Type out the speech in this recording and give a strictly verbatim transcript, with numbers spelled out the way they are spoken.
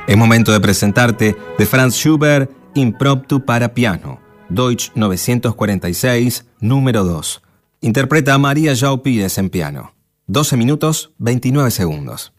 Es momento de presentarte de Franz Schubert, Impromptu para piano, Deutsch novecientos cuarenta y seis, número dos. Interpreta a María João Pires en piano. doce minutos, veintinueve segundos.